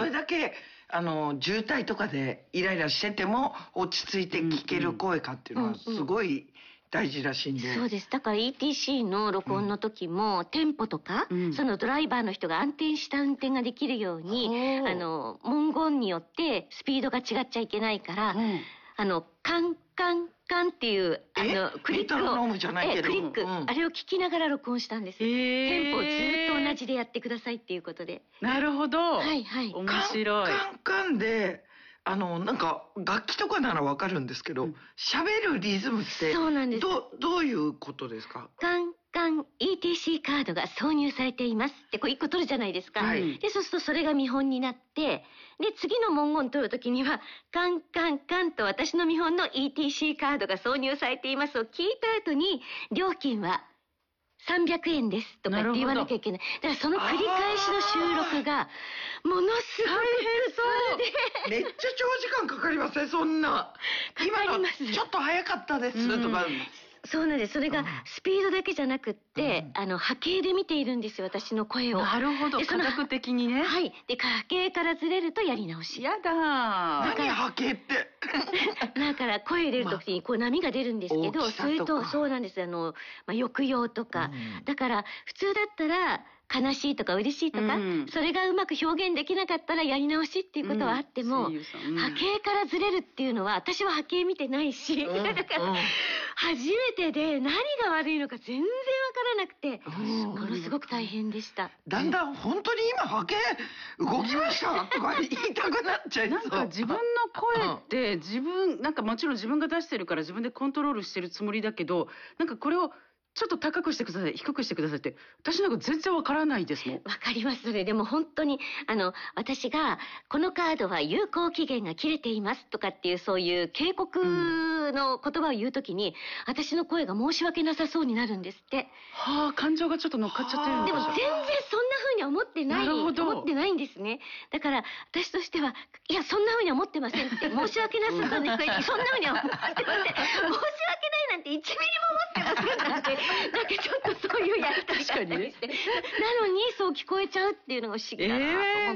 れだけ渋滞とかでイライラしてても落ち着いて聞ける声かっていうのはすごい大事らしいんで。 そうです。だから ETC の録音の時も、テンポとか、そのドライバーの人が安定した運転ができるように、文言によってスピードが違っちゃいけないから、カンカンカンっていうクリックをあれを聞きながら録音したんです。テンポをずっと同じでやってくださいっていうことで。 なるほど。 はいはい。 面白い。 カンカンでなんか楽器とかならわかるんですけど、喋るリズムってそうなんです。 どういうことですか？ カンカン ETC カードが挿入されていますってこう1個取るじゃないですか。 はい、 でそうするとそれが見本になって、で次の文言取るときにはカンカンカンと私の見本の ETC カードが挿入されていますを聞いた後に、料金は300円ですとかって言わなきゃいけない。だからその繰り返しの収録がものすごく大変そうでめっちゃ長時間かかりません？そんな今のちょっと早かったですとか、 そうなんです。それがスピードだけじゃなくって、波形で見ているんですよ、私の声を。 なるほど、科学的にね。 はい。で、波形からずれるとやり直し。 やだー。 何波形って。 だから声入れるときにこう波が出るんですけど、それと、そうなんです。抑揚とか。だから、普通だったら、悲しいとか嬉しいとか、それがうまく表現できなかったらやり直しっていうことはあっても、波形からずれるっていうのは私は波形見てないし、だから初めてで何が悪いのか全然わからなくて、ものすごく大変でした。 だんだん本当に今波形動きましたとか言いたくなっちゃいそう。 なんか自分の声ってなんかもちろん自分が出してるから自分でコントロールしてるつもりだけど、なんかこれをちょっと高くしてください、低くしてくださいって、私なんか全然わからないですもん。 わかります。それでも本当に、私が、このカードは有効期限が切れていますとかっていう、そういう警告の言葉を言うときに、私の声が申し訳なさそうになるんですって。 はあ、感情がちょっと乗っかっちゃってるんでも全然そんな風に思ってない。思ってないんですね。だから、私としては、いや、そんな風に思ってませんって、申し訳なさそうに、そんな風には思ってません。申し訳ないなんて1ミリも思ってませんなんて。なんかちょっとそういうやりとりがあったりして、なのにそう聞こえちゃうっていうのが不思議だなと思って、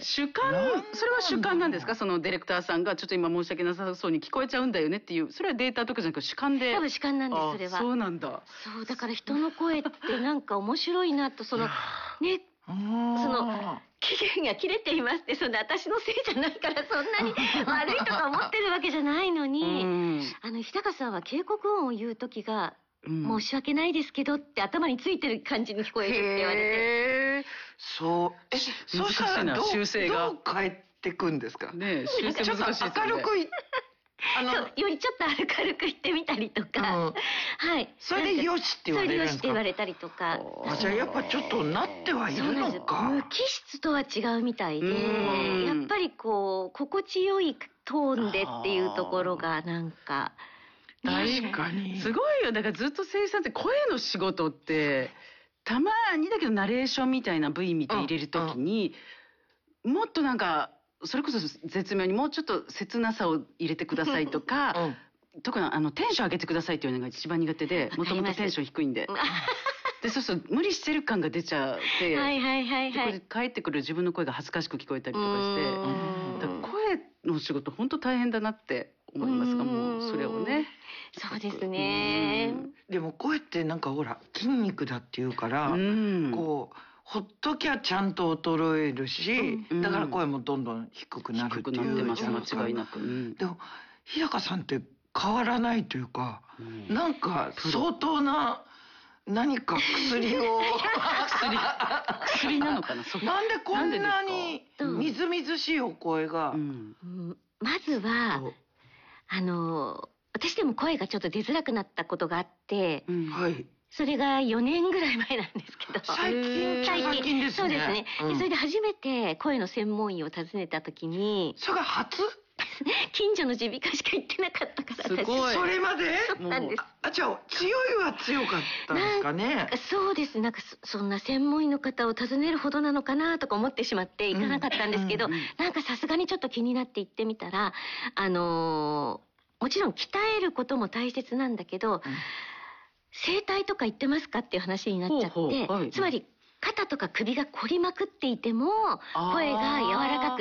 主観、それは主観なんですか？そのディレクターさんがちょっと今申し訳なさそうに聞こえちゃうんだよねっていう、それはデータとかじゃなくて主観で。 多分主観なんです。それはそうなんだ。 そうだから人の声ってなんか面白いなと、そのね、その期限が切れていますって、そんな私のせいじゃないからそんなに悪いとか思ってるわけじゃないのに、日高さんは警告音を言う時が申し訳ないですけどって頭についてる感じに聞こえるって言われて。 そう。そうしたら修正がどう変えてくんですか？ ねえ、修正難しいですね。 明るくよりちょっと明るく言ってみたりとか、はい。 それでよしって言われるんですか？ それでよしって言われたりとか。 じゃあやっぱちょっとなってはいるのか。 無機質とは違うみたいで、やっぱりこう心地よいトーンでっていうところがなんか。 確かに。 すごいよ。だからずっと声優さんって声の仕事って、たまにだけどナレーションみたいな V 見て入れるときに、もっとなんか、それこそ絶妙にもうちょっと切なさを入れてくださいとか、特にテンション上げてくださいっていうのが一番苦手で、もともとテンション低いんで。で、そうすると無理してる感が出ちゃって、で帰ってくる自分の声が恥ずかしく聞こえたりとかして、だから声の仕事本当大変だなって思いますが、もうそれをね。 そうですね。 でも声ってなんかほら筋肉だっていうから、こうほっときゃちゃんと衰えるし、だから声もどんどん低くなるっていう。低くなってます、 間違いなく。 でも日高さんって変わらないというか、なんか相当な何か薬を薬なのかな。 なんでこんなにみずみずしいお声が。 まずは私でも声がちょっと出づらくなったことがあって、それが4年ぐらい前なんですけど。 最近ですね。 そうですね。それで初めて声の専門医を訪ねた時に。 それが初？ 近所の耳鼻科しか行ってなかったから。 すごい。 それまで？ そうなんです。 じゃあ強いは強かったんですかね。 そうです。なんかそんな専門医の方を訪ねるほどなのかなとか思ってしまって行かなかったんですけど、なんかさすがにちょっと気になって行ってみたら、もちろん鍛えることも大切なんだけど、整体とか行ってますかっていう話になっちゃって、つまり肩とか首が凝りまくっていても声が柔らかく